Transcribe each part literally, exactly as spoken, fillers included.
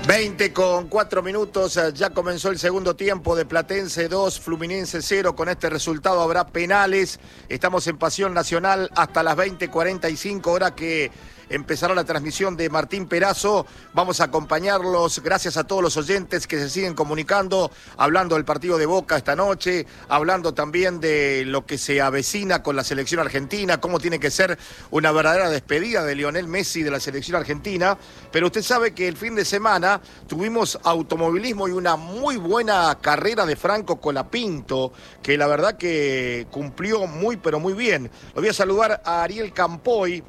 veinte con cuatro minutos, ya comenzó el segundo tiempo de Platense dos, Fluminense cero. Con este resultado habrá penales. Estamos en Pasión Nacional hasta las veinte cuarenta y cinco, hora que empezará la transmisión de Martín Perazo. Vamos a acompañarlos, gracias a todos los oyentes que se siguen comunicando, hablando del partido de Boca esta noche, hablando también de lo que se avecina con la selección argentina, cómo tiene que ser una verdadera despedida de Lionel Messi de la selección argentina. Pero usted sabe que el fin de semana tuvimos automovilismo y una muy buena carrera de Franco Colapinto, que la verdad que cumplió muy pero muy bien. Lo voy a saludar a Ariel Campoy,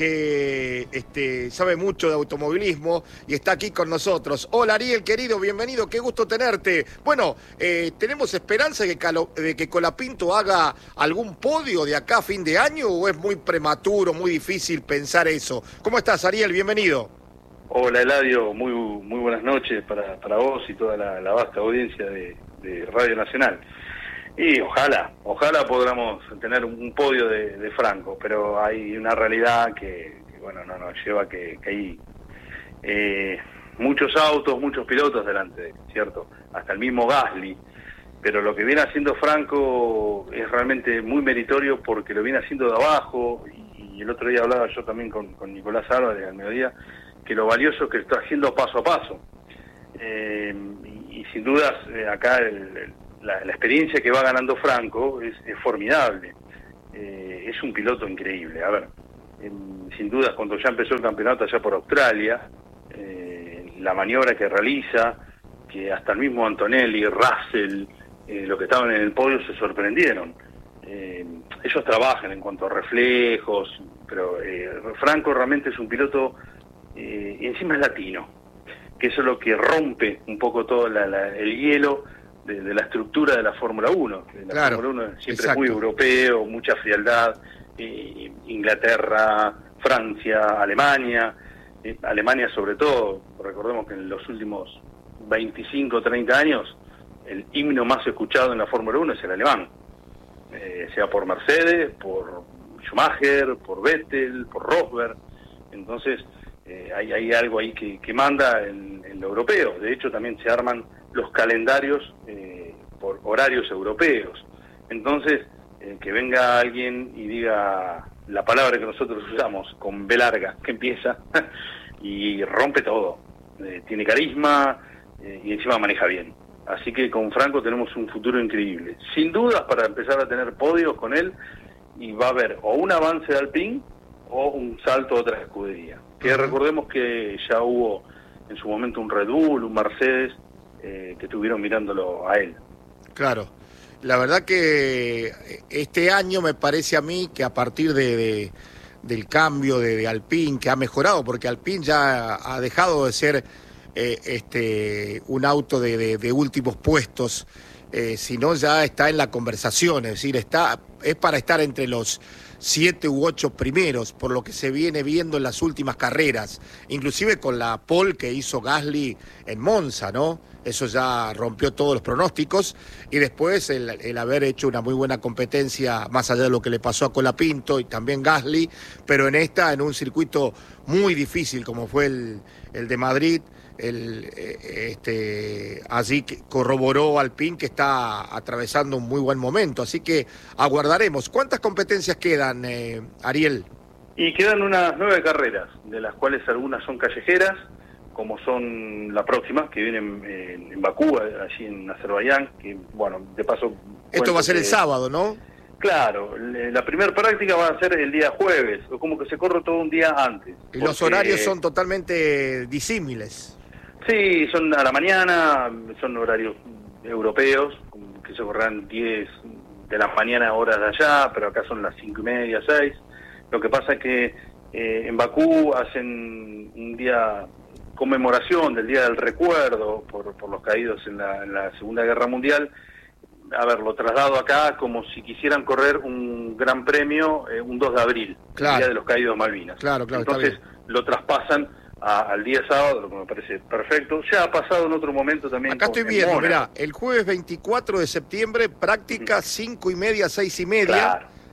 que este, sabe mucho de automovilismo y está aquí con nosotros. Hola Ariel, querido, bienvenido, qué gusto tenerte. Bueno, eh, ¿tenemos esperanza de que, Calo, de que Colapinto haga algún podio de acá a fin de año o es muy prematuro, muy difícil pensar eso? ¿Cómo estás, Ariel? Bienvenido. Hola Eladio, muy muy buenas noches para, para vos y toda la, la vasta audiencia de, de Radio Nacional. Y ojalá, ojalá podamos tener un podio de, de Franco, pero hay una realidad que, que bueno, no nos lleva que, que hay eh, muchos autos, muchos pilotos delante de él, ¿cierto? Hasta el mismo Gasly, pero lo que viene haciendo Franco es realmente muy meritorio porque lo viene haciendo de abajo, y, y el otro día hablaba yo también con, con Nicolás Álvarez al mediodía, que lo valioso es que lo está haciendo paso a paso. Eh, y, y sin dudas, eh, acá el, el La, la experiencia que va ganando Franco es, es formidable. Eh, es un piloto increíble. A ver, eh, sin dudas, cuando ya empezó el campeonato allá por Australia, eh, la maniobra que realiza, que hasta el mismo Antonelli, Russell, eh, los que estaban en el podio se sorprendieron. Eh, ellos trabajan en cuanto a reflejos, pero eh, Franco realmente es un piloto, eh, y encima es latino, que eso es lo que rompe un poco todo la, la, el hielo De, de la estructura de la Fórmula uno. La claro, Fórmula uno siempre exacto. Es muy europeo, mucha frialdad. eh, Inglaterra, Francia, Alemania, eh, Alemania sobre todo. Recordemos que en los últimos veinticinco o treinta años el himno más escuchado en la Fórmula uno es el alemán, eh, sea por Mercedes, por Schumacher, por Vettel, por Rosberg. Entonces eh, hay, hay algo ahí que, que manda en, en lo europeo. De hecho también se arman los calendarios eh, por horarios europeos. Entonces, eh, que venga alguien y diga la palabra que nosotros usamos, con B larga, que empieza, y rompe todo. Eh, tiene carisma eh, y encima maneja bien. Así que con Franco tenemos un futuro increíble. Sin dudas para empezar a tener podios con él, y va a haber o un avance de Alpine o un salto a otra escudería. Que recordemos que ya hubo en su momento un Red Bull, un Mercedes, Eh, que estuvieron mirándolo a él. Claro, la verdad que este año me parece a mí que a partir de, de del cambio de, de Alpine, que ha mejorado, porque Alpine ya ha dejado de ser eh, este un auto de, de, de últimos puestos, eh, sino ya está en la conversación, es decir, está es para estar entre los siete u ocho primeros, por lo que se viene viendo en las últimas carreras, inclusive con la pole que hizo Gasly en Monza, ¿no? Eso ya rompió todos los pronósticos, y después el, el haber hecho una muy buena competencia, más allá de lo que le pasó a Colapinto y también Gasly, pero en esta, en un circuito muy difícil como fue el, el de Madrid, el, este, allí corroboró Alpine que está atravesando un muy buen momento, así que aguardaremos. ¿Cuántas competencias quedan, eh, Ariel? Y quedan unas nueve carreras, de las cuales algunas son callejeras, como son la próxima, que viene en, en, en Bakú, allí en Azerbaiyán, que, bueno, de paso... Esto va a ser que, el sábado, ¿no? Claro, la primera práctica va a ser el día jueves, o como que se corre todo un día antes. Y porque... los horarios son totalmente disímiles. Sí, son a la mañana, son horarios europeos, que se correrán diez de la mañana horas de allá, pero acá son las cinco y media, seis. Lo que pasa es que eh, en Bakú hacen un día conmemoración del Día del Recuerdo por, por los caídos en la, en la Segunda Guerra Mundial. A ver, lo traslado acá como si quisieran correr un gran premio eh, un dos de abril, claro. El Día de los Caídos Malvinas. Claro, claro, entonces lo traspasan a, al día sábado, lo que me parece perfecto. Ya ha pasado en otro momento también. Acá con, estoy viendo, Mónaco. Mirá, el jueves veinticuatro de septiembre, práctica cinco y media, seis y media. Claro.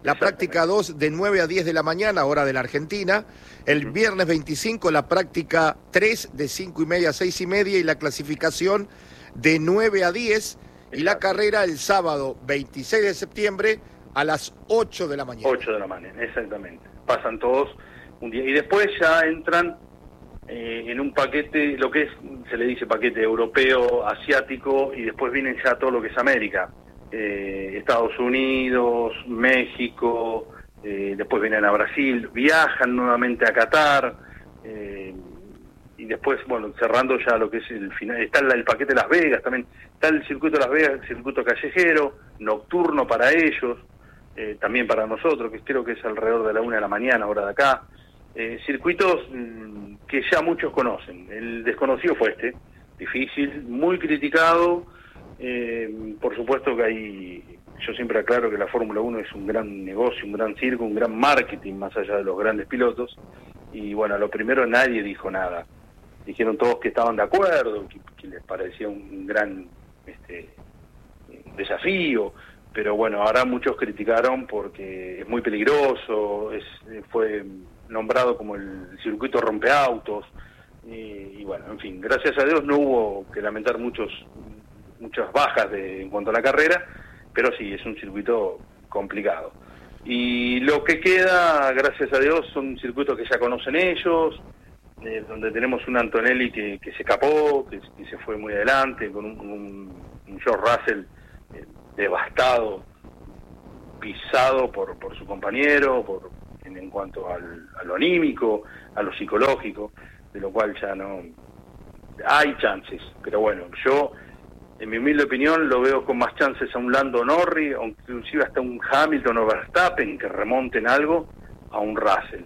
la práctica dos de nueve a diez de la mañana, hora de la Argentina. El uh-huh. viernes veinticinco la práctica tres de cinco y media a seis y media y la clasificación de nueve a diez. Exacto. Y la carrera el sábado veintiséis de septiembre a las ocho de la mañana. ocho de la mañana, exactamente. Pasan todos un día. Y después ya entran eh, en un paquete, lo que es, se le dice paquete europeo, asiático, y después vienen ya todo lo que es América. Eh, Estados Unidos, México, eh, después vienen a Brasil, viajan nuevamente a Qatar, eh, y después, bueno, cerrando ya lo que es el final, está el, el paquete de Las Vegas también, está el circuito de Las Vegas, el circuito callejero, nocturno para ellos, eh, también para nosotros, que creo que es alrededor de la una de la mañana, hora de acá, eh, circuitos mmm, que ya muchos conocen. El desconocido fue este, difícil, muy criticado, eh, por supuesto que hay, yo siempre aclaro que la Fórmula uno es un gran negocio, un gran circo, un gran marketing más allá de los grandes pilotos, y bueno, a lo primero nadie dijo nada. Dijeron todos que estaban de acuerdo, que, que les parecía un gran este, desafío, pero bueno, ahora muchos criticaron porque es muy peligroso, es, fue nombrado como el circuito rompeautos, y, y bueno, en fin, gracias a Dios no hubo que lamentar muchos muchas bajas de, en cuanto a la carrera, pero sí, es un circuito complicado. Y lo que queda, gracias a Dios, son circuitos que ya conocen ellos, Eh, donde tenemos un Antonelli que, que se escapó, que, que se fue muy adelante, con un, un, un George Russell eh, devastado, pisado por, por su compañero, por en, en cuanto al, a lo anímico, a lo psicológico, de lo cual ya no hay chances, pero bueno, yo en mi humilde opinión lo veo con más chances a un Lando Norris, o inclusive hasta un Hamilton o Verstappen que remonten algo, a un Russell,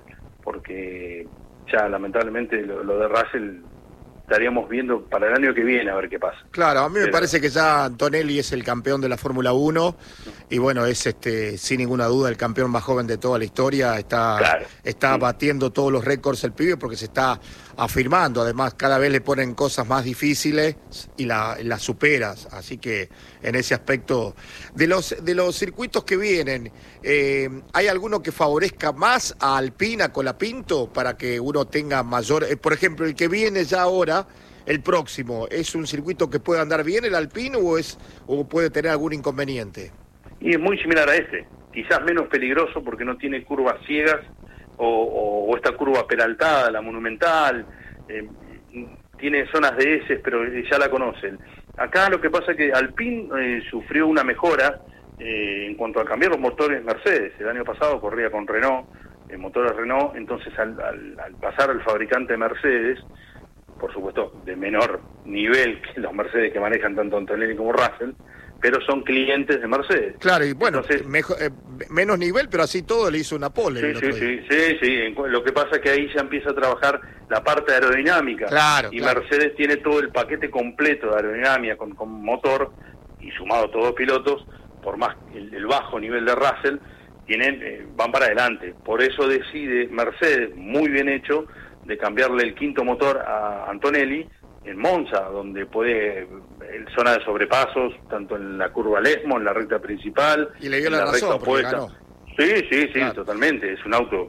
porque ya lamentablemente lo, lo de Russell estaríamos viendo para el año que viene a ver qué pasa. Claro, a mí me Pero... parece que ya Antonelli es el campeón de la Fórmula uno y bueno, es este sin ninguna duda el campeón más joven de toda la historia, está, claro. está sí. batiendo todos los récords el pibe porque se está afirmando, además cada vez le ponen cosas más difíciles y la, la superas, así que en ese aspecto, de los de los circuitos que vienen, eh, ¿hay alguno que favorezca más a Alpine, a Colapinto, para que uno tenga mayor, eh, por ejemplo, el que viene ya ahora, el próximo, ¿es un circuito que puede andar bien el Alpine o es o puede tener algún inconveniente? Y es muy similar a este, quizás menos peligroso porque no tiene curvas ciegas o, o, o esta curva peraltada, la monumental, eh, tiene zonas de S, pero ya la conocen. Acá lo que pasa es que Alpine eh, sufrió una mejora eh, en cuanto a cambiar los motores Mercedes. El año pasado corría con Renault, eh, motores Renault, entonces al, al, al pasar al fabricante Mercedes, por supuesto de menor nivel que los Mercedes que manejan tanto Antonelli como Russell, pero son clientes de Mercedes. Claro, y bueno, entonces, mejor, eh, menos nivel, pero así todo le hizo una pole. Sí, sí, sí, sí, sí, lo que pasa es que ahí ya empieza a trabajar la parte aerodinámica. Claro, y claro. Mercedes tiene todo el paquete completo de aerodinámica con, con motor, y sumado a todos los pilotos, por más el, el bajo nivel de Russell, tienen eh, van para adelante. Por eso decide Mercedes, muy bien hecho, de cambiarle el quinto motor a Antonelli en Monza, donde puede, en zona de sobrepasos, tanto en la curva Lesmo, en la recta principal, y le dio en la, la razón, recta opuesta. Ganó. Sí, sí, sí, claro. Totalmente, es un auto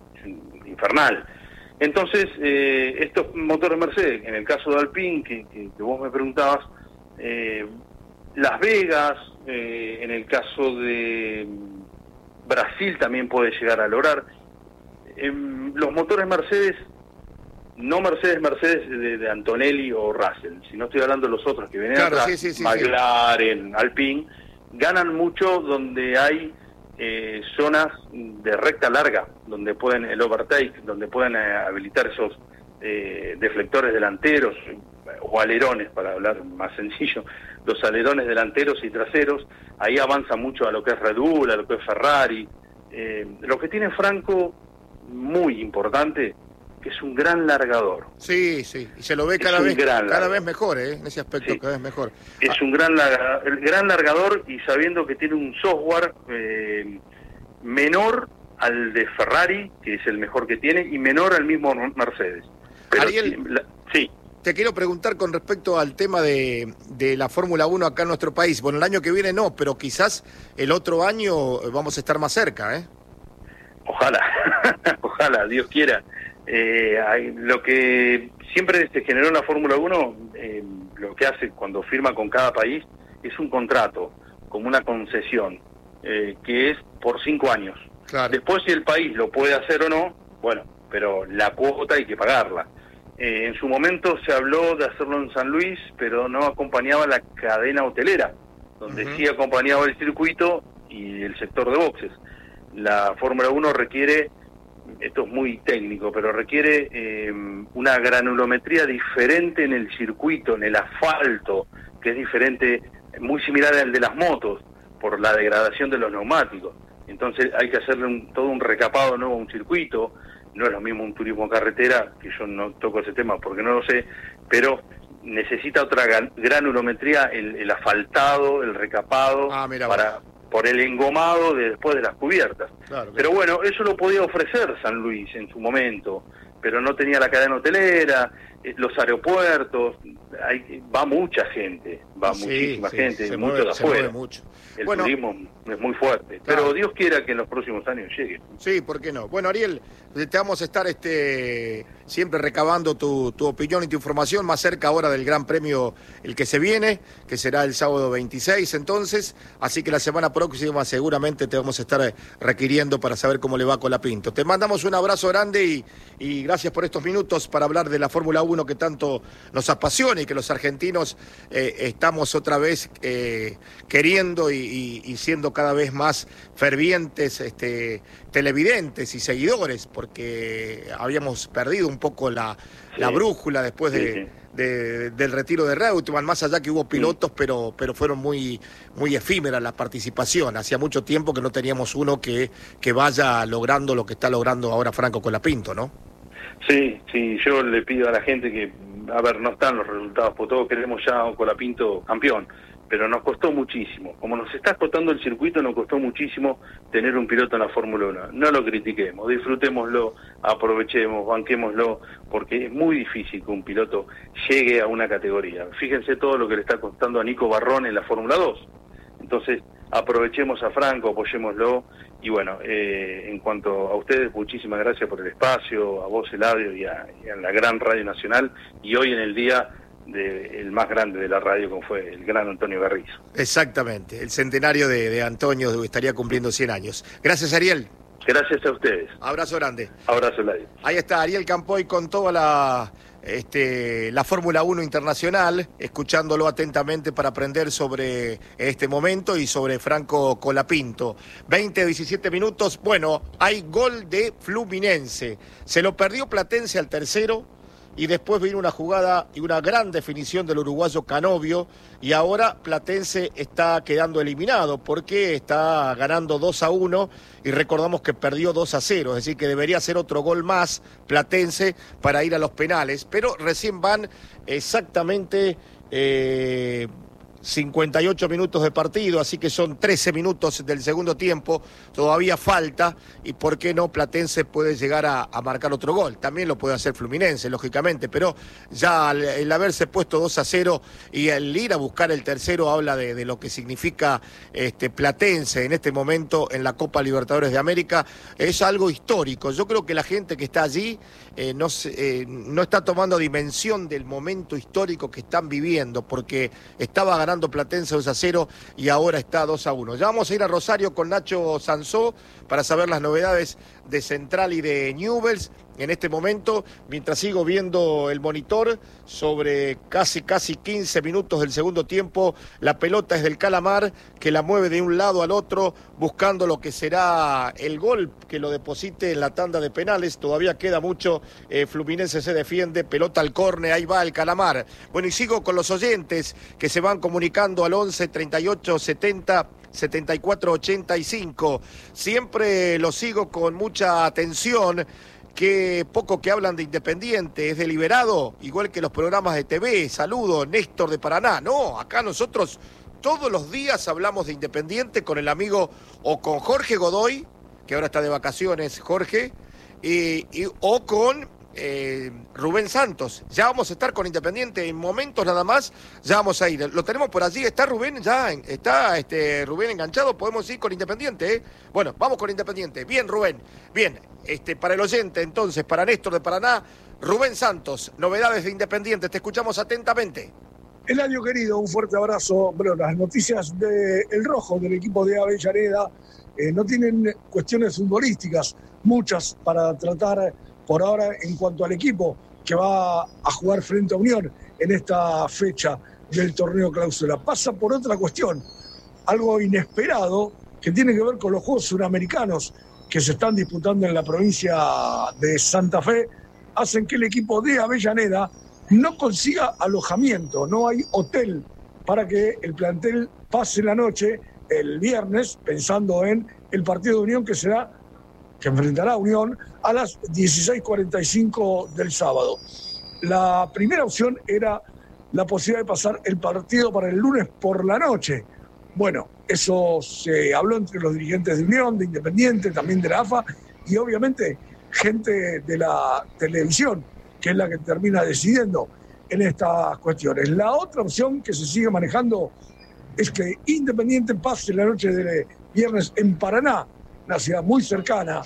infernal. Entonces, eh, estos motores Mercedes, en el caso de Alpine, que, que, que vos me preguntabas, eh, Las Vegas, eh, en el caso de Brasil también puede llegar a lograr. Eh, los motores Mercedes, no Mercedes, Mercedes de, de Antonelli o Russell, si no estoy hablando de los otros que vienen claro, atrás, sí, sí, sí, McLaren, sí. Alpine, ganan mucho donde hay eh, zonas de recta larga, donde pueden el overtake, donde pueden eh, habilitar esos eh, deflectores delanteros o alerones, para hablar más sencillo, los alerones delanteros y traseros. Ahí avanza mucho a lo que es Red Bull, a lo que es Ferrari. Eh, lo que tiene Franco, muy importante, que es un gran largador. Sí, sí, y se lo ve cada vez cada vez mejor, ¿eh? En ese aspecto, sí. Cada vez mejor. Es ah. un gran larga, el gran largador, y sabiendo que tiene un software eh, menor al de Ferrari, que es el mejor que tiene, y menor al mismo Mercedes. Pero Ariel, sí, la, sí. te quiero preguntar con respecto al tema de, de la Fórmula uno acá en nuestro país. Bueno, el año que viene no, pero quizás el otro año vamos a estar más cerca, ¿eh? Ojalá, ojalá, Dios quiera. Eh, hay, lo que siempre se generó en la Fórmula uno, eh, lo que hace cuando firma con cada país, es un contrato, como una concesión, eh, que es por cinco años. Claro. Después, si el país lo puede hacer o no, bueno, pero la cuota hay que pagarla. Eh, en su momento se habló de hacerlo en San Luis, pero no acompañaba la cadena hotelera, donde uh-huh. sí acompañaba el circuito y el sector de boxes. La Fórmula uno requiere, esto es muy técnico, pero requiere eh, una granulometría diferente en el circuito, en el asfalto, que es diferente, muy similar al de las motos, por la degradación de los neumáticos. Entonces hay que hacerle un, todo un recapado nuevo a un circuito. No es lo mismo un turismo carretera, que yo no toco ese tema porque no lo sé, pero necesita otra granulometría, el, el asfaltado, el recapado, ah, mira, para... por el engomado de después de las cubiertas. Claro, pero bueno, eso lo podía ofrecer San Luis en su momento, pero no tenía la cadena hotelera, eh, los aeropuertos, hay, va mucha gente, va sí, muchísima sí, gente, mucho de afuera. Mucho. El bueno, turismo es muy fuerte, claro. pero Dios quiera que en los próximos años llegue. Sí, ¿por qué no? Bueno, Ariel, te vamos a estar este siempre recabando tu, tu opinión y tu información más cerca ahora del Gran Premio, el que se viene, que será el sábado veintiséis entonces, así que la semana próxima seguramente te vamos a estar requiriendo para saber cómo le va con la Pinto. Te mandamos un abrazo grande y, y gracias por estos minutos para hablar de la Fórmula uno que tanto nos apasiona y que los argentinos eh, estamos otra vez eh, queriendo y, y, y siendo cada vez más fervientes este, televidentes y seguidores, porque habíamos perdido un poco la, sí. la brújula después de, sí, sí. De, del retiro de Reutemann, más allá que hubo pilotos, sí. pero, pero fueron muy, muy efímeras la participación. Hacía mucho tiempo que no teníamos uno que, que vaya logrando lo que está logrando ahora Franco Colapinto, ¿no? Sí, sí, yo le pido a la gente que, a ver, no están los resultados, porque todos queremos ya a un Colapinto campeón, pero nos costó muchísimo. Como nos está costando el circuito, nos costó muchísimo tener un piloto en la Fórmula uno. No lo critiquemos, disfrutémoslo, aprovechemos, banquémoslo, porque es muy difícil que un piloto llegue a una categoría. Fíjense todo lo que le está costando a Nico Barrón en la Fórmula dos. Entonces, aprovechemos a Franco, apoyémoslo. Y bueno, eh, en cuanto a ustedes, muchísimas gracias por el espacio, a vos, Eladio, y a, y a la gran Radio Nacional. Y hoy en el día de, el más grande de la radio, como fue el gran Antonio Garrizo. Exactamente, el centenario de, de Antonio estaría cumpliendo cien años. Gracias, Ariel. Gracias a ustedes. Abrazo grande. Abrazo, Eladio. Ahí está Ariel Campoy con toda la... Este, la Fórmula uno Internacional, escuchándolo atentamente para aprender sobre este momento y sobre Franco Colapinto. veinte, diecisiete minutos, bueno, hay gol de Fluminense. Se lo perdió Platense al tercero y después vino una jugada y una gran definición del uruguayo Canovio y ahora Platense está quedando eliminado porque está ganando dos a uno y recordamos que perdió dos a cero, es decir que debería hacer otro gol más Platense para ir a los penales, pero recién van exactamente eh, cincuenta y ocho minutos de partido, así que son trece minutos del segundo tiempo, todavía falta, y por qué no Platense puede llegar a, a marcar otro gol, también lo puede hacer Fluminense, lógicamente, pero ya el, el haberse puesto dos a cero y el ir a buscar el tercero habla de, de lo que significa este Platense en este momento en la Copa Libertadores de América, es algo histórico. Yo creo que la gente que está allí eh, no, se, eh, no está tomando dimensión del momento histórico que están viviendo, porque estaba ganando Platense dos a cero y ahora está dos a uno. Ya vamos a ir a Rosario con Nacho Sansó para saber las novedades de Central y de Newell's en este momento, mientras sigo viendo el monitor sobre casi casi quince minutos del segundo tiempo. La pelota es del Calamar, que la mueve de un lado al otro buscando lo que será el gol que lo deposite en la tanda de penales. Todavía queda mucho, eh, Fluminense se defiende, pelota al córner, ahí va el Calamar. Bueno, y sigo con los oyentes que se van comunicando al once, treinta y ocho, setenta, setenta y cuatro, ochenta y cinco. Siempre lo sigo con mucha atención. Que poco que hablan de Independiente, es deliberado, igual que los programas de T V. Saludo, Néstor de Paraná. No, acá nosotros todos los días hablamos de Independiente con el amigo o con Jorge Godoy, que ahora está de vacaciones, Jorge, y, y, o con eh, Rubén Santos. Ya vamos a estar con Independiente en momentos nada más, ya vamos a ir. Lo tenemos por allí, está Rubén ya, está este, Rubén enganchado, podemos ir con Independiente, ¿eh? Bueno, vamos con Independiente. Bien, Rubén, bien, este, para el oyente entonces, para Néstor de Paraná, Rubén Santos, novedades de Independiente, te escuchamos atentamente. Eladio querido, un fuerte abrazo. Bueno, las noticias del Rojo, del equipo de Avellaneda, eh, no tienen cuestiones futbolísticas, muchas para tratar por ahora en cuanto al equipo que va a jugar frente a Unión en esta fecha del torneo clausura. Pasa por otra cuestión, algo inesperado que tiene que ver con los Juegos Suramericanos que se están disputando en la provincia de Santa Fe, hacen que el equipo de Avellaneda no consiga alojamiento, no hay hotel para que el plantel pase la noche el viernes, pensando en el partido de Unión que será, que enfrentará a Unión a las dieciséis cuarenta y cinco del sábado. La primera opción era la posibilidad de pasar el partido para el lunes por la noche. Bueno, eso se habló entre los dirigentes de Unión, de Independiente, también de la A F A y obviamente gente de la televisión, que es la que termina decidiendo en estas cuestiones. La otra opción que se sigue manejando es que Independiente pase la noche de viernes en Paraná, una ciudad muy cercana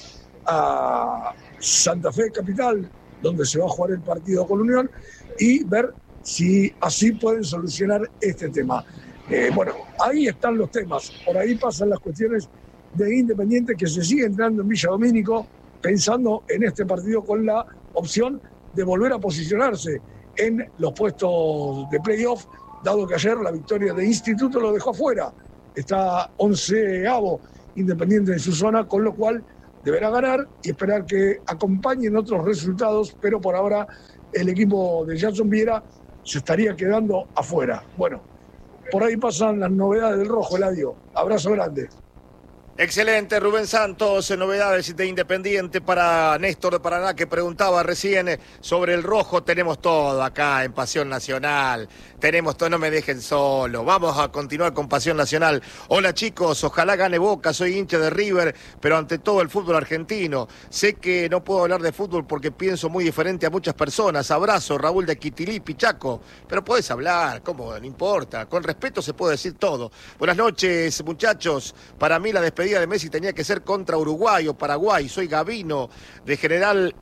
a Santa Fe capital, donde se va a jugar el partido con Unión, y ver si así pueden solucionar este tema. Eh, bueno, ahí están los temas, por ahí pasan las cuestiones de Independiente, que se sigue entrando en Villa Domínico, pensando en este partido con la opción de volver a posicionarse en los puestos de playoff, dado que ayer la victoria de Instituto lo dejó afuera. Está onceavo Independiente en su zona, con lo cual deberá ganar y esperar que acompañen otros resultados, pero por ahora el equipo de Jackson Viera se estaría quedando afuera. Bueno, por ahí pasan las novedades del Rojo, Eladio. Abrazo grande. Excelente, Rubén Santos, novedades de Independiente para Néstor de Paraná, que preguntaba recién sobre el Rojo. Tenemos todo acá en Pasión Nacional, tenemos todo, no me dejen solo, vamos a continuar con Pasión Nacional. Hola chicos, ojalá gane Boca, soy hincha de River, pero ante todo el fútbol argentino. Sé que no puedo hablar de fútbol porque pienso muy diferente a muchas personas. Abrazo, Raúl de Quitilí, Pichaco, pero podés hablar, ¿cómo? No importa, con respeto se puede decir todo. Buenas noches, muchachos, para mí la despedida de Messi tenía que ser contra Uruguay o Paraguay. Soy Gavino de General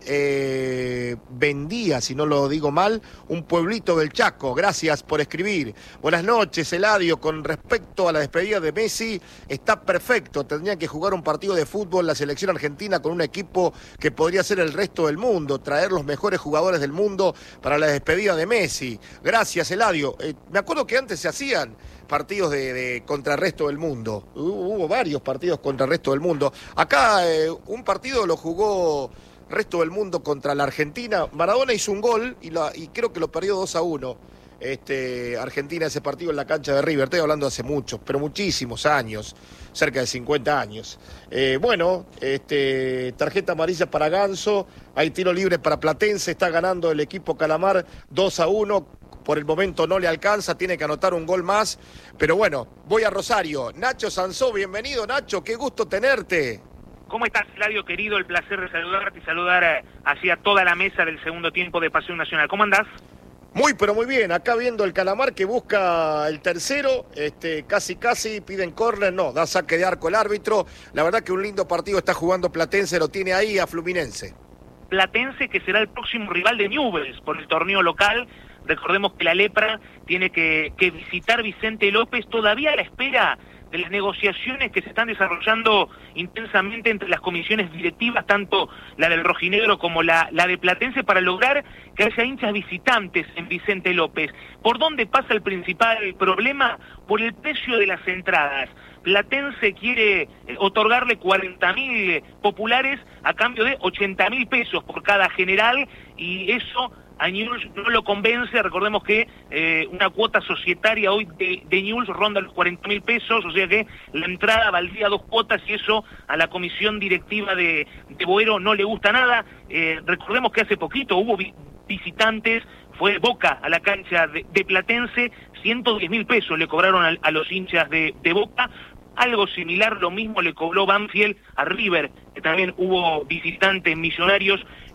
eh, Vendía, si no lo digo mal, un pueblito del Chaco. Gracias por escribir. Buenas noches, Eladio. Con respecto a la despedida de Messi, está perfecto. Tendrían que jugar un partido de fútbol la selección argentina con un equipo que podría ser el resto del mundo, traer los mejores jugadores del mundo para la despedida de Messi. Gracias, Eladio. Eh, me acuerdo que antes se hacían partidos de, de contra el resto del mundo. Hubo, hubo varios partidos contra el resto del mundo. Acá eh, un partido lo jugó resto del mundo contra la Argentina. Maradona hizo un gol y, la, y creo que lo perdió dos a uno. Este, Argentina ese partido en la cancha de River. Estoy hablando hace muchos, pero muchísimos años, cerca de cincuenta años. Eh, bueno, este, tarjeta amarilla para Ganso, hay tiro libre para Platense, está ganando el equipo Calamar dos a uno. Por el momento no le alcanza, tiene que anotar un gol más. Pero bueno, voy a Rosario. Nacho Sansó, bienvenido Nacho, qué gusto tenerte. ¿Cómo estás, Eladio, querido? El placer de saludarte y saludar hacia toda la mesa del segundo tiempo de Pasión Nacional. ¿Cómo andás? Muy, pero muy bien. Acá viendo el Calamar que busca el tercero, este, casi, casi, piden córner, no, da saque de arco el árbitro. La verdad que un lindo partido está jugando Platense, lo tiene ahí a Fluminense. Platense, que será el próximo rival de Newell's por el torneo local. Recordemos que la Lepra tiene que, que visitar Vicente López, todavía a la espera de las negociaciones que se están desarrollando intensamente entre las comisiones directivas, tanto la del Rojinegro como la, la de Platense, para lograr que haya hinchas visitantes en Vicente López. ¿Por dónde pasa el principal problema? Por el precio de las entradas. Platense quiere eh, otorgarle cuarenta mil populares a cambio de ochenta mil pesos por cada general, y eso a Newell's no lo convence. Recordemos que eh, una cuota societaria hoy de, de Newell's ronda los cuarenta mil pesos, o sea que la entrada valdría dos cuotas, y eso a la comisión directiva de, de Boero no le gusta nada. Eh, recordemos que hace poquito hubo vi visitantes, fue Boca a la cancha de, de Platense, ciento diez mil pesos le cobraron a, a los hinchas de, de Boca. Algo similar, lo mismo le cobró Banfield a River, que también hubo visitantes millonarios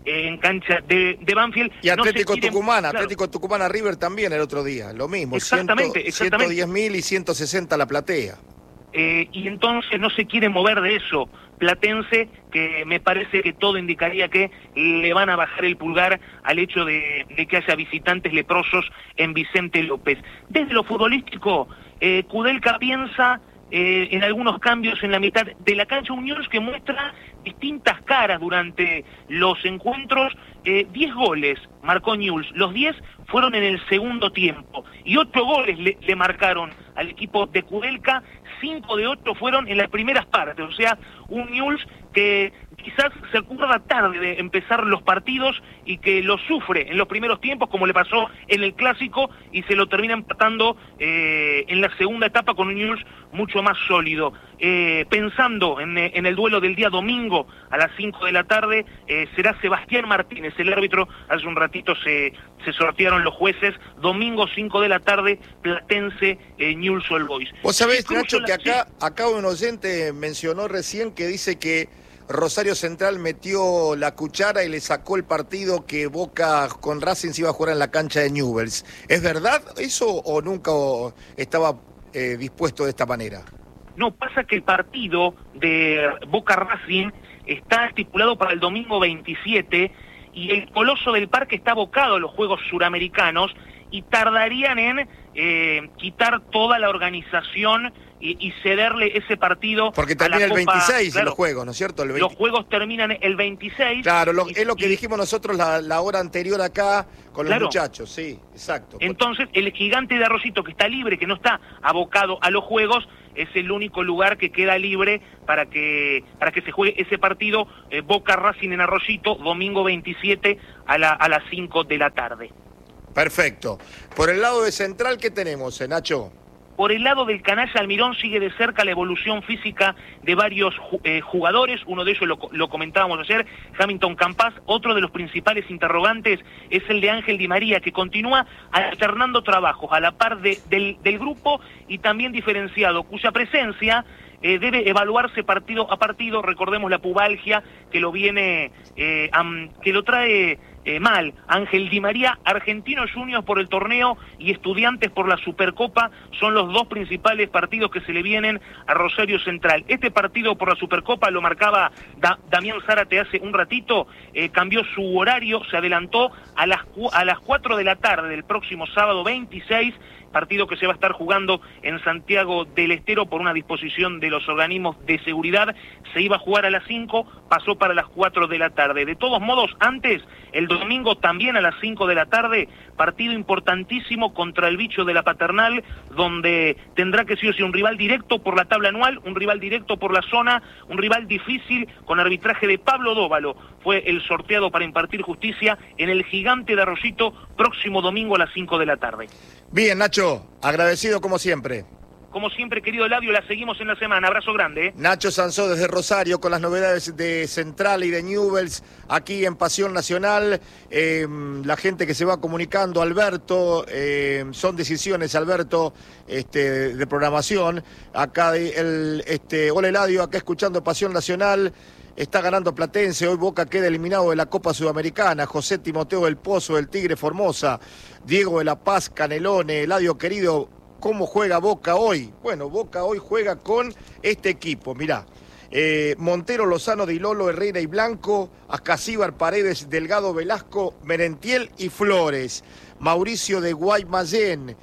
eh, en cancha de, de Banfield. Y Atlético no quiere, Tucumán, claro. Atlético Tucumán a River también el otro día, lo mismo. Exactamente, cien, exactamente. ciento diez mil y ciento sesenta la platea. Eh, y entonces no se quiere mover de eso Platense, que me parece que todo indicaría que le van a bajar el pulgar al hecho de, de que haya visitantes leprosos en Vicente López. Desde lo futbolístico, eh, Kudelka piensa eh, en algunos cambios en la mitad de la cancha, un Newell's que muestra distintas caras durante los encuentros. eh, diez goles marcó Newell's, los diez fueron en el segundo tiempo, y ocho goles le, le marcaron al equipo de Kudelka, cinco de ocho fueron en las primeras partes, o sea, un Newell's que quizás se acuerda tarde de empezar los partidos y que lo sufre en los primeros tiempos, como le pasó en el Clásico, y se lo termina empatando eh, en la segunda etapa con un Newell's mucho más sólido. Eh, pensando en, en el duelo del día domingo a las cinco de la tarde, eh, será Sebastián Martínez, el árbitro. Hace un ratito se, se sortearon los jueces. Domingo cinco de la tarde, Platense, eh, Newell's Old Boys. Vos sabés, Nacho, la... que acá, sí. acá un oyente mencionó recién que dice que Rosario Central metió la cuchara y le sacó el partido que Boca con Racing se iba a jugar en la cancha de Newell's. ¿Es verdad eso o nunca estaba eh, dispuesto de esta manera? No, pasa que el partido de Boca Racing está estipulado para el domingo veintisiete y el Coloso del Parque está abocado a los Juegos Suramericanos y tardarían en eh, quitar toda la organización y, y cederle ese partido. Porque termina a la el Copa, veintiséis claro, los juegos, ¿no es cierto? El veinte... Los juegos terminan el veintiséis. Claro, lo, y, es lo que y, dijimos nosotros la, la hora anterior acá con claro, los muchachos, sí, exacto. Entonces, el Gigante de Arroyito, que está libre, que no está abocado a los juegos, es el único lugar que queda libre para que para que se juegue ese partido, eh, Boca Racing en Arroyito, domingo veintisiete a, la, a las cinco de la tarde. Perfecto. Por el lado de Central, ¿qué tenemos, eh, Nacho? Por el lado del canalla Almirón sigue de cerca la evolución física de varios eh, jugadores, uno de ellos lo, lo comentábamos ayer, Hamilton Campas. Otro de los principales interrogantes es el de Ángel Di María, que continúa alternando trabajos a la par de, del, del grupo y también diferenciado, cuya presencia eh, debe evaluarse partido a partido. Recordemos la pubalgia que lo viene, eh, um, que lo trae Eh, mal. Ángel Di María, Argentinos Juniors por el torneo y Estudiantes por la Supercopa son los dos principales partidos que se le vienen a Rosario Central. Este partido por la Supercopa lo marcaba da Damián Zárate hace un ratito, eh, cambió su horario, se adelantó a las, a las cuatro de la tarde del próximo sábado veintiséis, partido que se va a estar jugando en Santiago del Estero por una disposición de los organismos de seguridad. Se iba a jugar a las cinco, pasó para las cuatro de la tarde. De todos modos, antes, el domingo también a las cinco de la tarde, partido importantísimo contra el Bicho de la Paternal, donde tendrá que ser un rival directo por la tabla anual, un rival directo por la zona, un rival difícil con arbitraje de Pablo Dóvalo. Fue el sorteado para impartir justicia en el Gigante de Arroyito, próximo domingo a las cinco de la tarde. Bien, Nacho, agradecido como siempre. Como siempre, querido Eladio, la seguimos en la semana. Abrazo grande. ¿eh? Nacho Sansó desde Rosario con las novedades de Central y de Newell's aquí en Pasión Nacional. Eh, la gente que se va comunicando, Alberto, eh, son decisiones, Alberto, este, de programación. Acá el, este, hola Eladio, acá escuchando Pasión Nacional. Está ganando Platense, hoy Boca queda eliminado de la Copa Sudamericana. José Timoteo del Pozo, del Tigre Formosa, Diego de la Paz, Canelone, Eladio querido, ¿cómo juega Boca hoy? Bueno, Boca hoy juega con este equipo, mirá. Eh, Montero, Lozano, Dilolo, Herrera y Blanco, Ascasíbar, Paredes, Delgado, Velasco, Merentiel y Flores. Mauricio de Guaymallén,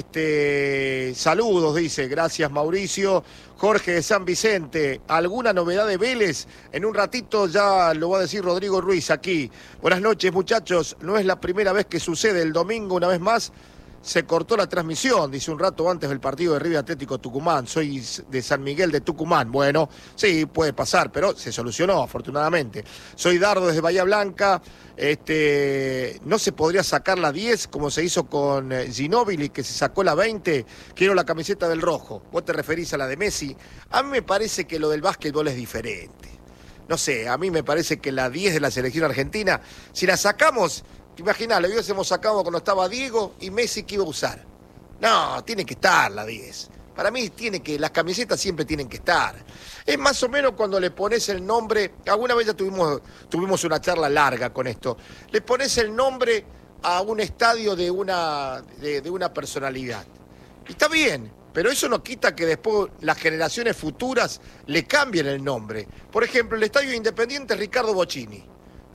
este, saludos, dice, gracias Mauricio. Jorge de San Vicente, ¿alguna novedad de Vélez? En un ratito ya lo va a decir Rodrigo Ruiz aquí. Buenas noches, muchachos, no es la primera vez que sucede. El domingo, una vez más, se cortó la transmisión, dice un rato antes del partido de River Atlético Tucumán. Soy de San Miguel de Tucumán. Bueno, sí, puede pasar, pero se solucionó, afortunadamente. Soy Dardo desde Bahía Blanca. Este, ¿no se podría sacar la diez como se hizo con Ginóbili, que se sacó la veinte? Quiero la camiseta del rojo. Vos te referís a la de Messi. A mí me parece que lo del básquetbol es diferente. No sé, a mí me parece que la diez de la selección argentina, si la sacamos... Imaginá, le hubiésemos sacado cuando estaba Diego y Messi, ¿qué iba a usar? No, tiene que estar la diez. Para mí tiene que, las camisetas siempre tienen que estar. Es más o menos cuando le pones el nombre, alguna vez ya tuvimos, tuvimos una charla larga con esto, le pones el nombre a un estadio de una, de, de una personalidad. Y está bien, pero eso no quita que después las generaciones futuras le cambien el nombre. Por ejemplo, el Estadio Independiente Ricardo Bocchini.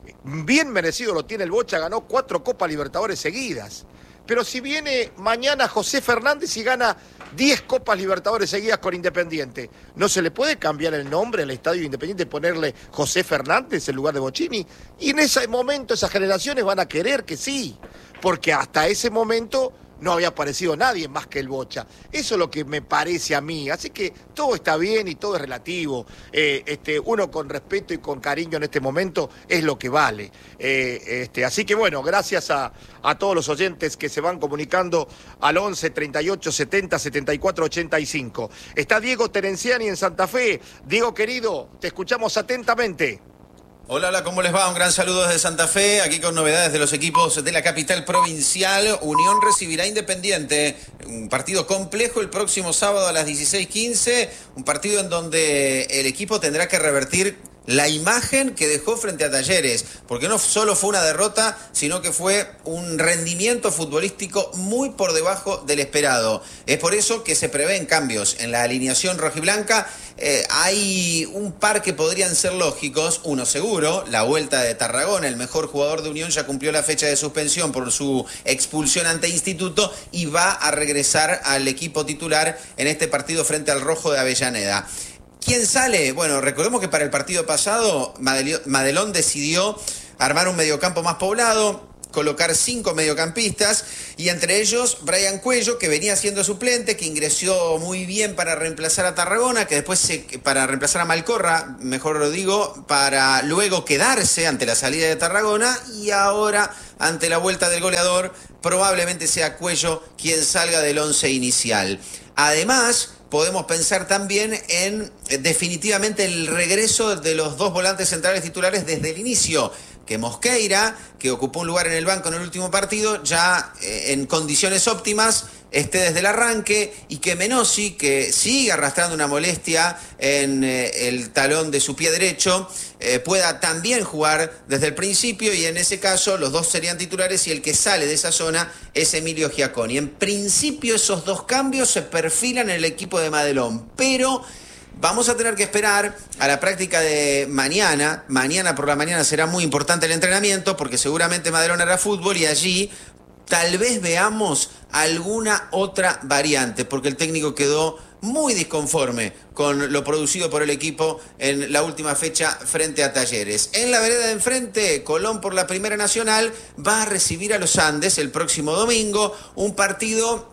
Bien merecido lo tiene el Bocha, ganó cuatro Copas Libertadores seguidas. Pero si viene mañana José Fernández y gana diez Copas Libertadores seguidas con Independiente, ¿no se le puede cambiar el nombre al Estadio Independiente y ponerle José Fernández en lugar de Bocchini? Y en ese momento esas generaciones van a querer que sí, porque hasta ese momento no había aparecido nadie más que el Bocha. Eso es lo que me parece a mí. Así que todo está bien y todo es relativo. Eh, este, uno con respeto y con cariño en este momento es lo que vale. Eh, este, así que bueno, gracias a, a todos los oyentes que se van comunicando al once, treinta y ocho, setenta, setenta y cuatro, ochenta y cinco. Está Diego Terenciani en Santa Fe. Diego querido, te escuchamos atentamente. Hola, hola, ¿cómo les va? Un gran saludo desde Santa Fe, aquí con novedades de los equipos de la capital provincial. Unión recibirá Independiente, un partido complejo el próximo sábado a las dieciséis quince, un partido en donde el equipo tendrá que revertir la imagen que dejó frente a Talleres, porque no solo fue una derrota, sino que fue un rendimiento futbolístico muy por debajo del esperado. Es por eso que se prevén cambios en la alineación rojiblanca. Eh, hay un par que podrían ser lógicos, uno seguro, la vuelta de Tarragona, el mejor jugador de Unión ya cumplió la fecha de suspensión por su expulsión ante Instituto y va a regresar al equipo titular en este partido frente al Rojo de Avellaneda. ¿Quién sale? Bueno, recordemos que para el partido pasado Madelón decidió armar un mediocampo más poblado, colocar cinco mediocampistas y entre ellos Brian Cuello, que venía siendo suplente, que ingresó muy bien para reemplazar a Tarragona, que después se, para reemplazar a Malcorra, mejor lo digo, para luego quedarse ante la salida de Tarragona y ahora ante la vuelta del goleador probablemente sea Cuello quien salga del once inicial. Además, podemos pensar también en definitivamente el regreso de los dos volantes centrales titulares desde el inicio, que Mosqueira, que ocupó un lugar en el banco en el último partido, ya eh, en condiciones óptimas esté desde el arranque, y que Menossi, que sigue arrastrando una molestia en eh, el talón de su pie derecho, eh, pueda también jugar desde el principio, y en ese caso los dos serían titulares y el que sale de esa zona es Emilio Giaconi. En principio esos dos cambios se perfilan en el equipo de Madelón, pero vamos a tener que esperar a la práctica de mañana. Mañana por la mañana será muy importante el entrenamiento porque seguramente Madelón hará fútbol y allí tal vez veamos alguna otra variante, porque el técnico quedó muy disconforme con lo producido por el equipo en la última fecha frente a Talleres. En la vereda de enfrente, Colón por la Primera Nacional va a recibir a los Andes el próximo domingo, un partido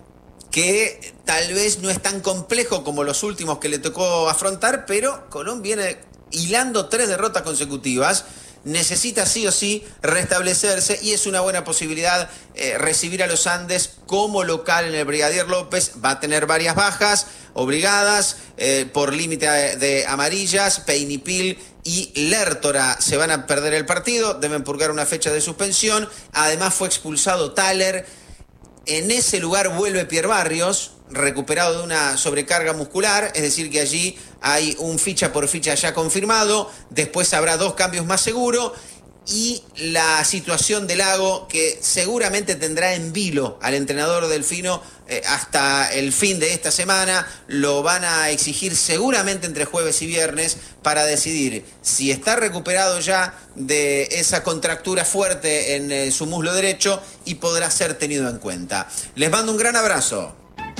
que tal vez no es tan complejo como los últimos que le tocó afrontar, pero Colón viene hilando tres derrotas consecutivas, necesita sí o sí restablecerse y es una buena posibilidad eh, recibir a los Andes como local en el Brigadier López. Va a tener varias bajas obligadas eh, por límite de, de amarillas. Peinipil y Lertora se van a perder el partido, deben purgar una fecha de suspensión. Además fue expulsado Thaler. En ese lugar vuelve Pierre Barrios, recuperado de una sobrecarga muscular, es decir que allí hay un ficha por ficha ya confirmado, después habrá dos cambios más seguro y la situación de Lago, que seguramente tendrá en vilo al entrenador delfino eh, hasta el fin de esta semana, lo van a exigir seguramente entre jueves y viernes para decidir si está recuperado ya de esa contractura fuerte en eh, su muslo derecho y podrá ser tenido en cuenta. Les mando un gran abrazo.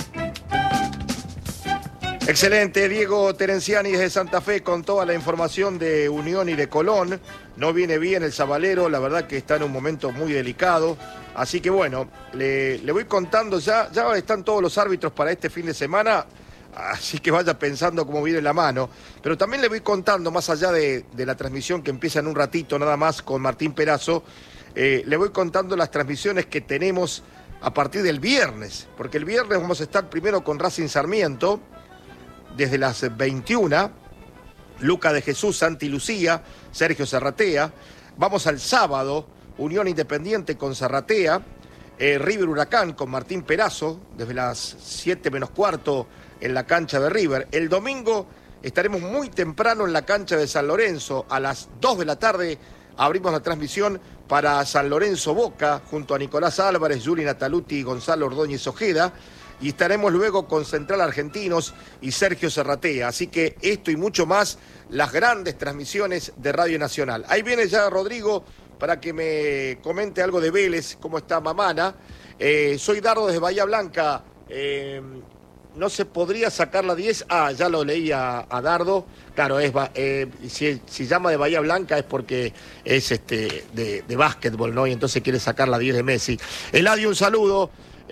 Excelente, Diego Terenciani desde Santa Fe con toda la información de Unión y de Colón. No viene bien el Zabalero, la verdad que está en un momento muy delicado. Así que bueno, le, le voy contando ya, ya están todos los árbitros para este fin de semana, así que vaya pensando cómo viene la mano. Pero también le voy contando, más allá de, de la transmisión que empieza en un ratito nada más con Martín Perazo, eh, le voy contando las transmisiones que tenemos a partir del viernes, porque el viernes vamos a estar primero con Racing Sarmiento, desde las veintiuna, Luca de Jesús, Santi Lucía, Sergio Zarratea. Vamos al sábado, Unión Independiente con Zarratea. eh, River Huracán con Martín Perazo, desde las siete menos cuarto en la cancha de River. El domingo estaremos muy temprano en la cancha de San Lorenzo, a las dos de la tarde abrimos la transmisión para San Lorenzo Boca, junto a Nicolás Álvarez, Juli Nataluti y Gonzalo Ordóñez Ojeda, y estaremos luego con Central Argentinos y Sergio Serratea. Así que esto y mucho más, las grandes transmisiones de Radio Nacional. Ahí viene ya Rodrigo para que me comente algo de Vélez, cómo está Mamana. Eh, soy Dardo desde Bahía Blanca. Eh, no se podría sacar la diez. Ah, ya lo leí a, a Dardo. Claro, es eh, si, si llama de Bahía Blanca es porque es este de, de básquetbol, ¿no? Y entonces quiere sacar la diez de Messi. Eladio, un saludo.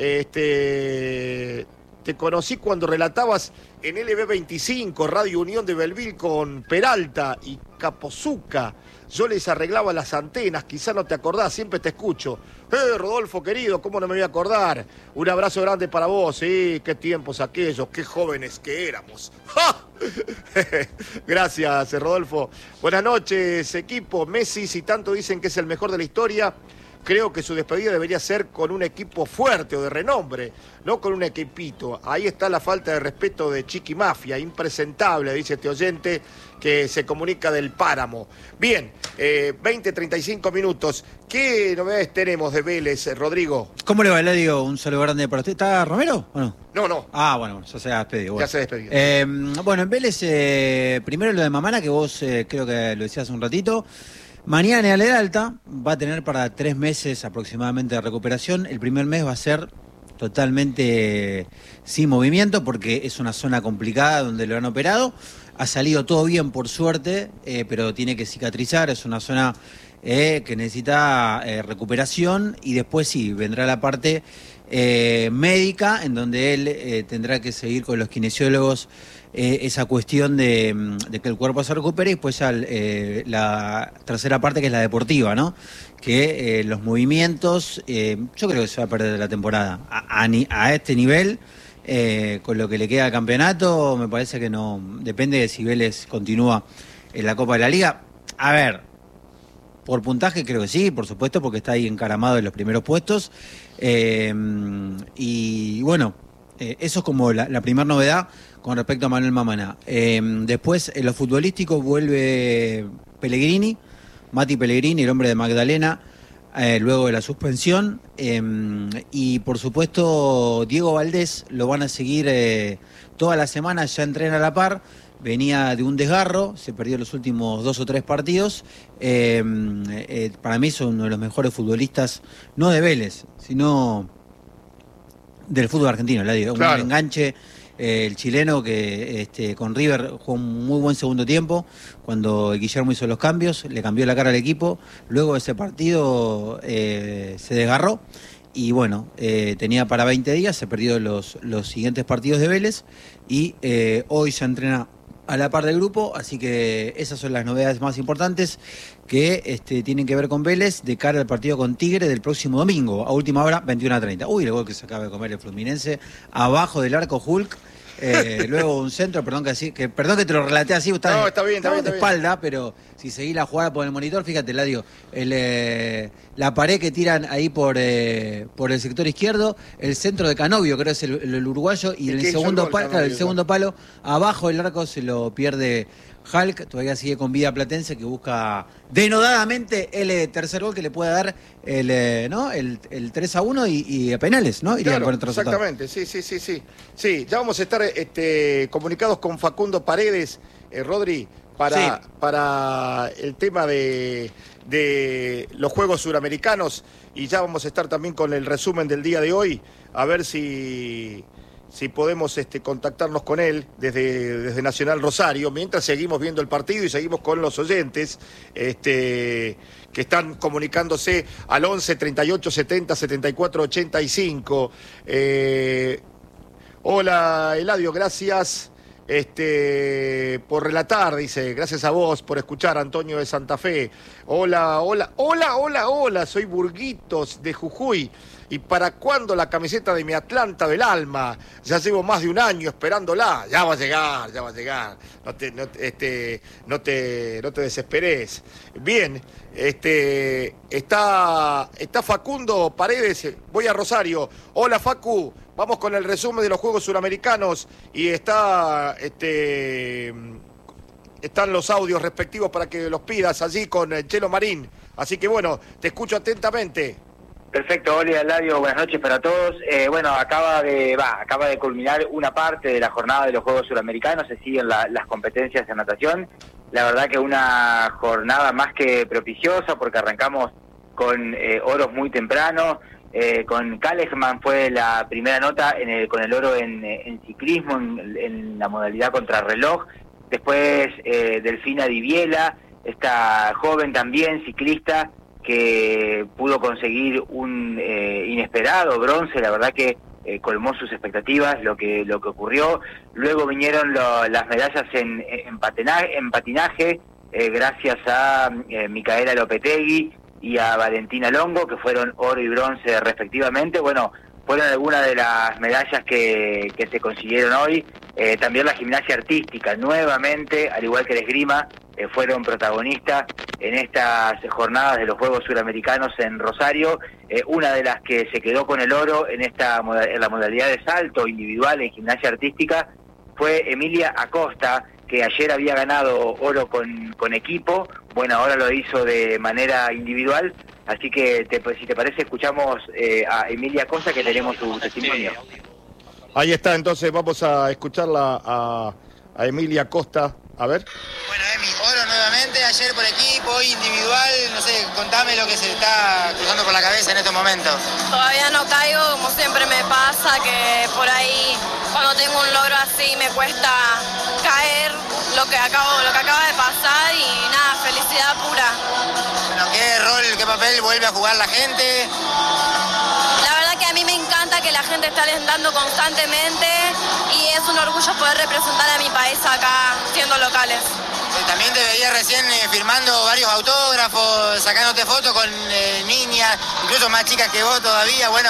Este, te conocí cuando relatabas en L B veinticinco, Radio Unión de Belville, con Peralta y Capozuca. Yo les arreglaba las antenas, quizá no te acordás, siempre te escucho. Eh, Rodolfo, querido, ¿cómo no me voy a acordar? Un abrazo grande para vos, sí, qué tiempos aquellos, qué jóvenes que éramos. ¡Ja! Gracias, Rodolfo. Buenas noches, equipo. Messi, si tanto dicen que es el mejor de la historia, creo que su despedida debería ser con un equipo fuerte o de renombre, no con un equipito. Ahí está la falta de respeto de Chiqui Mafia, impresentable, dice este oyente que se comunica del Páramo. Bien, eh, veinte, treinta y cinco minutos. ¿Qué novedades tenemos de Vélez, Rodrigo? ¿Cómo le va, Eladio? Un saludo grande para usted. ¿Está Romero o no? No, no. Ah, bueno, ya se ha despedido. Bueno. Ya se ha despedido. Eh, bueno, en Vélez, eh, primero lo de Mamana, que vos eh, creo que lo decías un ratito. Mañana en el alta va a tener para tres meses aproximadamente de recuperación. El primer mes va a ser totalmente sin movimiento porque es una zona complicada donde lo han operado. Ha salido todo bien por suerte, eh, pero tiene que cicatrizar. Es una zona eh, que necesita eh, recuperación y después sí, vendrá la parte eh, médica en donde él eh, tendrá que seguir con los kinesiólogos Eh, esa cuestión de, de que el cuerpo se recupere y después ya eh, la tercera parte que es la deportiva, ¿no? Que eh, los movimientos, eh, yo creo que se va a perder la temporada. A, a, a este nivel, eh, con lo que le queda al campeonato, me parece que no, depende de si Vélez continúa en la Copa de la Liga. A ver, por puntaje creo que sí, por supuesto, porque está ahí encaramado en los primeros puestos. Eh, y bueno, eh, eso es como la, la primera novedad con respecto a Manuel Mamana. Eh, después, en lo futbolístico, vuelve Pellegrini, Mati Pellegrini, el hombre de Magdalena, eh, luego de la suspensión. Eh, y, por supuesto, Diego Valdés lo van a seguir eh, toda la semana, ya entrena a la par. Venía de un desgarro, se perdió los últimos dos o tres partidos. Eh, eh, para mí es uno de los mejores futbolistas, no de Vélez, sino del fútbol argentino. La digo, claro. Un enganche. Eh, el chileno que este, con River jugó un muy buen segundo tiempo, cuando Guillermo hizo los cambios, le cambió la cara al equipo, luego de ese partido eh, se desgarró y bueno, eh, tenía para veinte días, se perdió los, los siguientes partidos de Vélez y eh, hoy se entrena a la par del grupo, así que esas son las novedades más importantes que este, tienen que ver con Vélez de cara al partido con Tigre del próximo domingo, a última hora, veintiuno a treinta. Uy, el gol que se acaba de comer el Fluminense, abajo del arco Hulk, eh, luego un centro, perdón que, así, que perdón que te lo relaté así, está, no, está bien, está bien, de está espalda, bien. Pero si seguís la jugada por el monitor, fíjate, la digo, el, eh, la pared que tiran ahí por, eh, por el sector izquierdo, el centro de Canovio, creo que es el, el, el uruguayo, y, y el segundo, palo, Canovio, el segundo palo, abajo del arco se lo pierde Hulk, todavía sigue con vida Platense, que busca denodadamente el eh, tercer gol que le pueda dar el, eh, ¿no? el, el tres a uno y, y a penales, ¿no? Claro, con exactamente, sí, sí, sí, sí. Sí, ya vamos a estar este, comunicados con Facundo Paredes, eh, Rodri, para, sí. para el tema de, de los Juegos Suramericanos, y ya vamos a estar también con el resumen del día de hoy, a ver si... si podemos este, contactarnos con él desde, desde Nacional Rosario, mientras seguimos viendo el partido y seguimos con los oyentes este, que están comunicándose al once, treinta y ocho, setenta, setenta y cuatro, ochenta y cinco. Eh, hola, Eladio, gracias este, por relatar, dice, gracias a vos por escuchar, Antonio de Santa Fe. Hola, hola, hola, hola, hola, soy Burguitos de Jujuy. ¿Y para cuándo la camiseta de mi Atlanta del alma? Ya llevo más de un año esperándola. Ya va a llegar, ya va a llegar. No te, no, este, no te, no te desesperes. Bien, este, está, está Facundo Paredes. Voy a Rosario. Hola, Facu. Vamos con el resumen de los Juegos Suramericanos. Y está, este, están los audios respectivos para que los pidas allí con Chelo Marín. Así que bueno, te escucho atentamente. Perfecto, hola Eladio, buenas noches para todos. Eh, bueno, acaba de va, acaba de culminar una parte de la jornada de los Juegos Suramericanos, se siguen la, las competencias de natación. La verdad que una jornada más que propiciosa porque arrancamos con eh, oros muy temprano. Eh, con Kalejman fue la primera nota en el, con el oro en, en ciclismo, en, en la modalidad contrarreloj. Después eh, Delfina Diviela, esta joven también ciclista, que pudo conseguir un eh, inesperado bronce, la verdad que eh, colmó sus expectativas lo que lo que ocurrió. Luego vinieron lo, las medallas en, en, patinaje, en patinaje eh, gracias a eh, Micaela Lopetegui y a Valentina Longo, que fueron oro y bronce respectivamente. Bueno, fueron algunas de las medallas que, que se consiguieron hoy. Eh, también la gimnasia artística, nuevamente, al igual que la esgrima, eh, fueron protagonistas en estas jornadas de los Juegos Suramericanos en Rosario. Eh, una de las que se quedó con el oro en esta en la modalidad de salto individual en gimnasia artística fue Emilia Acosta, que ayer había ganado oro con, con equipo. Bueno, ahora lo hizo de manera individual. Así que, te, pues, si te parece, escuchamos eh, a Emilia Acosta, que tenemos su testimonio. Ahí está, entonces vamos a escucharla a, a Emilia Acosta. A ver. Bueno, Emi, oro nuevamente, ayer por equipo, hoy individual. No sé, contame lo que se está cruzando por la cabeza en estos momentos. Todavía no caigo, como siempre me pasa, que por ahí cuando tengo un logro así me cuesta caer lo que acabo, lo que acaba de pasar y nada, felicidad pura. Bueno, ¿qué rol, qué papel vuelve a jugar la gente? La verdad que a mí me encanta que la gente esté alentando constantemente y es un orgullo poder representar a mi país acá siendo locales. También te veía recién eh, firmando varios autógrafos, sacándote fotos con eh, niñas, incluso más chicas que vos todavía. Bueno,